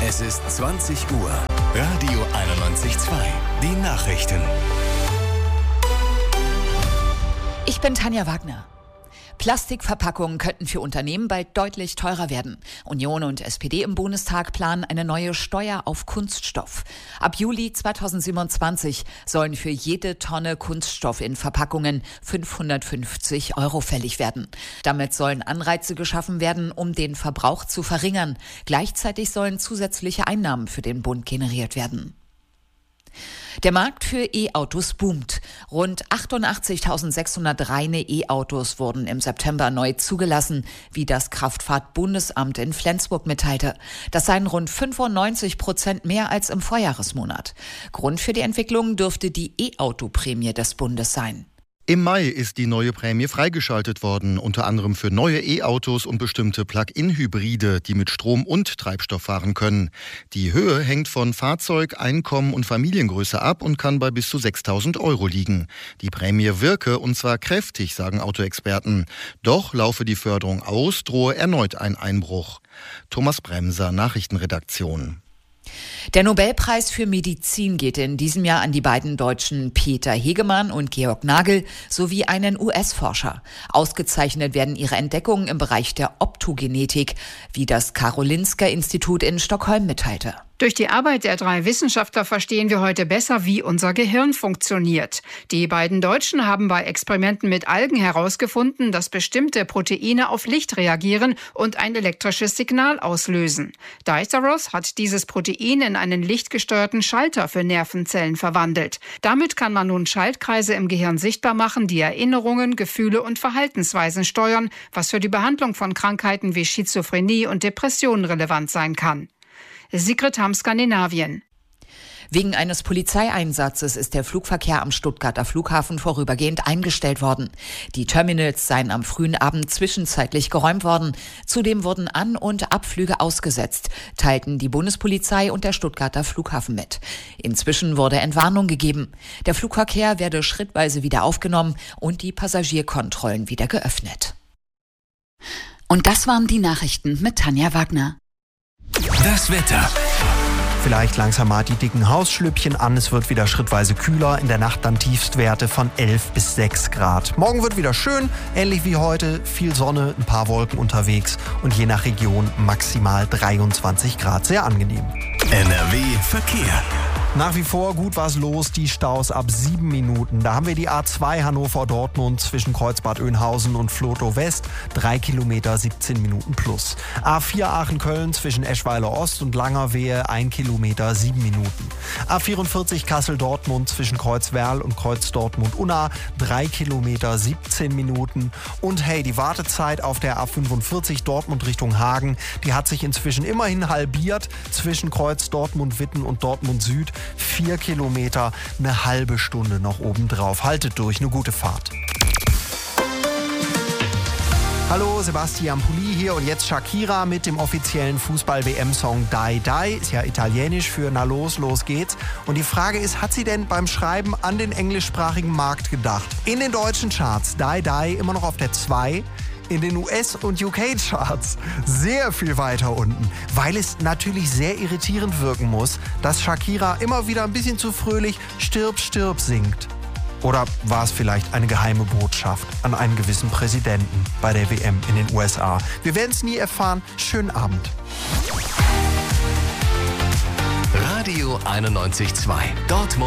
Es ist 20 Uhr. Radio 91.2. Die Nachrichten. Ich bin Tanja Wagner. Plastikverpackungen könnten für Unternehmen bald deutlich teurer werden. Union und SPD im Bundestag planen eine neue Steuer auf Kunststoff. Ab Juli 2027 sollen für jede Tonne Kunststoff in Verpackungen 550 € fällig werden. Damit sollen Anreize geschaffen werden, um den Verbrauch zu verringern. Gleichzeitig sollen zusätzliche Einnahmen für den Bund generiert werden. Der Markt für E-Autos boomt. Rund 88.600 reine E-Autos wurden im September neu zugelassen, wie das Kraftfahrtbundesamt in Flensburg mitteilte. Das seien rund 95% mehr als im Vorjahresmonat. Grund für die Entwicklung dürfte die E-Auto-Prämie des Bundes sein. Im Mai ist die neue Prämie freigeschaltet worden, unter anderem für neue E-Autos und bestimmte Plug-in-Hybride, die mit Strom und Treibstoff fahren können. Die Höhe hängt von Fahrzeug, Einkommen und Familiengröße ab und kann bei bis zu 6.000 € liegen. Die Prämie wirke, und zwar kräftig, sagen Autoexperten. Doch laufe die Förderung aus, drohe erneut ein Einbruch. Thomas Bremser, Nachrichtenredaktion. Der Nobelpreis für Medizin geht in diesem Jahr an die beiden Deutschen Peter Hegemann und Georg Nagel sowie einen US-Forscher. Ausgezeichnet werden ihre Entdeckungen im Bereich der Optogenetik, wie das Karolinska-Institut in Stockholm mitteilte. Durch die Arbeit der 3 Wissenschaftler verstehen wir heute besser, wie unser Gehirn funktioniert. Die beiden Deutschen haben bei Experimenten mit Algen herausgefunden, dass bestimmte Proteine auf Licht reagieren und ein elektrisches Signal auslösen. Diceros hat dieses Protein in einen lichtgesteuerten Schalter für Nervenzellen verwandelt. Damit kann man nun Schaltkreise im Gehirn sichtbar machen, die Erinnerungen, Gefühle und Verhaltensweisen steuern, was für die Behandlung von Krankheiten wie Schizophrenie und Depressionen relevant sein kann. Sigrid Hamm, Skandinavien. Wegen eines Polizeieinsatzes ist der Flugverkehr am Stuttgarter Flughafen vorübergehend eingestellt worden. Die Terminals seien am frühen Abend zwischenzeitlich geräumt worden. Zudem wurden An- und Abflüge ausgesetzt, teilten die Bundespolizei und der Stuttgarter Flughafen mit. Inzwischen wurde Entwarnung gegeben. Der Flugverkehr werde schrittweise wieder aufgenommen und die Passagierkontrollen wieder geöffnet. Und das waren die Nachrichten mit Tanja Wagner. Das Wetter. Vielleicht langsam mal die dicken Hausschlüppchen an. Es wird wieder schrittweise kühler. In der Nacht dann Tiefstwerte von 11 bis 6 Grad. Morgen wird wieder schön, ähnlich wie heute. Viel Sonne, ein paar Wolken unterwegs und je nach Region maximal 23 Grad. Sehr angenehm. NRW Verkehr. Nach wie vor gut was los, die Staus ab 7 Minuten. Da haben wir die A2 Hannover-Dortmund zwischen Kreuzbad Oeynhausen und Vlotho West, 3 Kilometer, 17 Minuten plus. A4 Aachen-Köln zwischen Eschweiler Ost und Langerwehe, 1 Kilometer, 7 Minuten. A44 Kassel-Dortmund zwischen Kreuzwerl und Kreuz-Dortmund-Unna, 3 Kilometer, 17 Minuten. Und hey, die Wartezeit auf der A45 Dortmund Richtung Hagen, die hat sich inzwischen immerhin halbiert zwischen Kreuz-Dortmund-Witten und Dortmund-Süd. 4 Kilometer, eine halbe Stunde noch obendrauf. Haltet durch, eine gute Fahrt. Hallo, Sebastian Pulli hier und jetzt Shakira mit dem offiziellen Fußball-WM-Song Die Die. Ist ja italienisch für Na los, los geht's. Und die Frage ist, hat sie denn beim Schreiben an den englischsprachigen Markt gedacht? In den deutschen Charts Die Die immer noch auf der 2. In den US- und UK-Charts sehr viel weiter unten, weil es natürlich sehr irritierend wirken muss, dass Shakira immer wieder ein bisschen zu fröhlich Stirb, stirb singt. Oder war es vielleicht eine geheime Botschaft an einen gewissen Präsidenten bei der WM in den USA? Wir werden es nie erfahren. Schönen Abend. Radio 91.2. Dortmund.